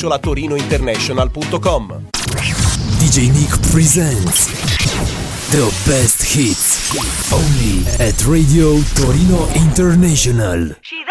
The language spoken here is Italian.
info@torinointernational.com. DJ Nick presents the best hits only at Radio Torino International.